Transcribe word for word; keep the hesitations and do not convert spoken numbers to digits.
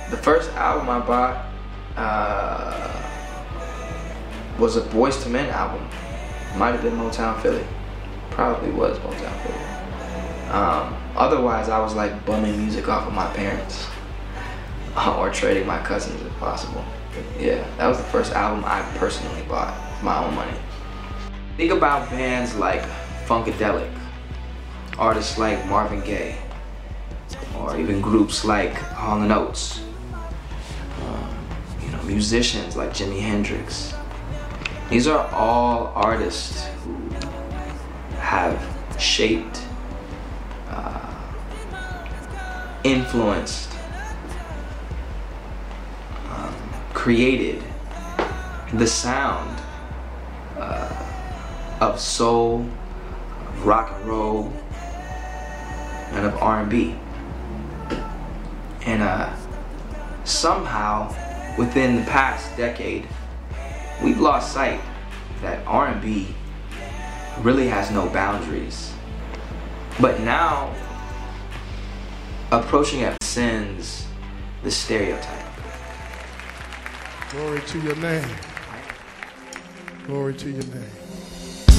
The first album I bought uh, was a Boyz two Men album. Might have been Motown Philly. Probably was Motown Philly. Um, otherwise, I was like bumming music off of my parents or trading my cousins if possible. Yeah, that was the first album I personally bought with my own money. Think about bands like Funkadelic, artists like Marvin Gaye, or even groups like Hall and Oates. Um, you know, musicians like Jimi Hendrix. These are all artists who have shaped, uh, influenced, um, created the sound uh, of soul, of rock and roll, and of R and B. And uh, somehow, within the past decade, we've lost sight that R and B really has no boundaries. But now, approaching it sends the stereotype. Glory to your name. Glory to your name.